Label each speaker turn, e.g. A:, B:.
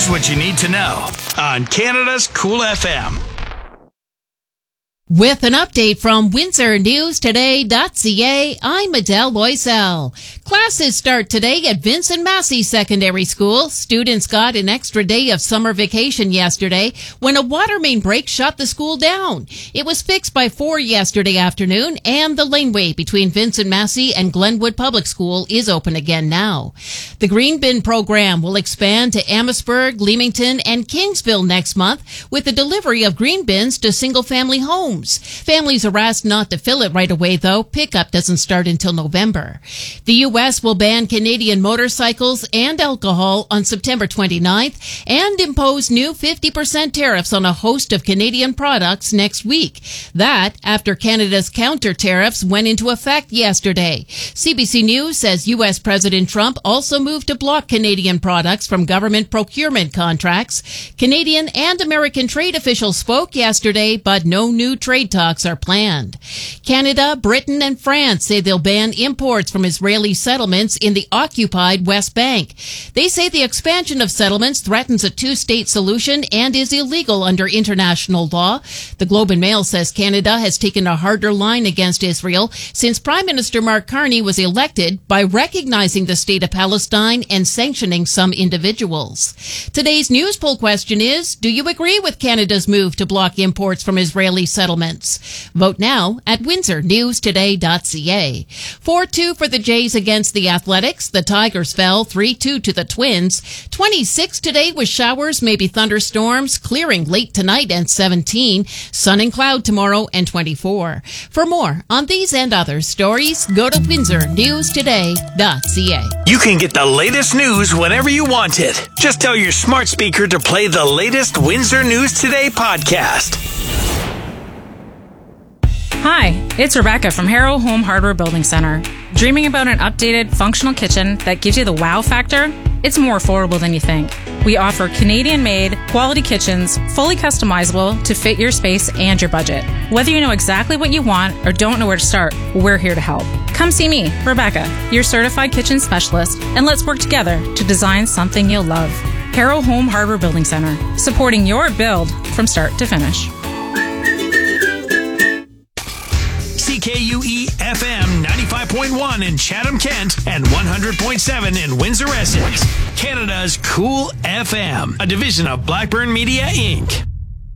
A: Here's what you need to know on Canada's Cool FM.
B: With an update from WindsorNewsToday.ca, I'm Adele Loisel. Classes start today at Vincent Massey Secondary School. Students got an extra day of summer vacation yesterday when a water main break shut the school down. It was fixed by 4 yesterday afternoon, and the laneway between Vincent Massey and Glenwood Public School is open again now. The Green Bin program will expand to Amherstburg, Leamington, and Kingsville next month with the delivery of green bins to single-family homes. Families are asked not to fill it right away, though. Pickup doesn't start until November. The U.S. will ban Canadian motorcycles and alcohol on September 29th and impose new 50% tariffs on a host of Canadian products next week. That after Canada's counter tariffs went into effect yesterday. CBC News says U.S. President Trump also moved to block Canadian products from government procurement contracts. Canadian and American trade officials spoke yesterday, but no new trade talks are planned. Canada, Britain, and France say they'll ban imports from Israeli settlements in the occupied West Bank. They say the expansion of settlements threatens a two-state solution and is illegal under international law. The Globe and Mail says Canada has taken a harder line against Israel since Prime Minister Mark Carney was elected by recognizing the state of Palestine and sanctioning some individuals. Today's news poll question is, do you agree with Canada's move to block imports from Israeli settlements? Vote now at WindsorNewsToday.ca. 4-2 for the Jays against the Athletics. The Tigers fell 3-2 to the Twins. 26 today with showers, maybe thunderstorms, clearing late tonight and 17. Sun and cloud tomorrow and 24. For more on these and other stories, go to WindsorNewsToday.ca.
A: You can get the latest news whenever you want it. Just tell your smart speaker to play the latest Windsor News Today podcast.
C: Hi, it's Rebecca from Harrow Home Hardware Building Center. Dreaming about an updated, functional kitchen that gives you the wow factor? It's more affordable than you think. We offer Canadian-made, quality kitchens, fully customizable to fit your space and your budget. Whether you know exactly what you want or don't know where to start, we're here to help. Come see me, Rebecca, your certified kitchen specialist, and let's work together to design something you'll love. Harrow Home Hardware Building Center, supporting your build from start to finish.
A: CKUE FM 95.1 in Chatham-Kent and 100.7 in Windsor-Essex. Canada's Cool FM, a division of Blackburn Media, Inc.